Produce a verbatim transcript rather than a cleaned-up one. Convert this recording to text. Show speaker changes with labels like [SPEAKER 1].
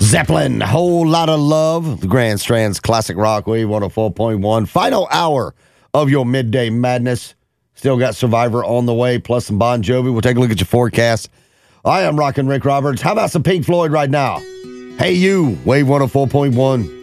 [SPEAKER 1] Zeppelin, Whole Lot of Love, the Grand Strands Classic Rock Wave one oh four point one. Final hour of your midday madness. Still got Survivor on the way, plus some Bon Jovi. We'll take a look at your forecast. I am rocking Rick Roberts. How about some Pink Floyd right now? Hey, you, Wave one oh four point one.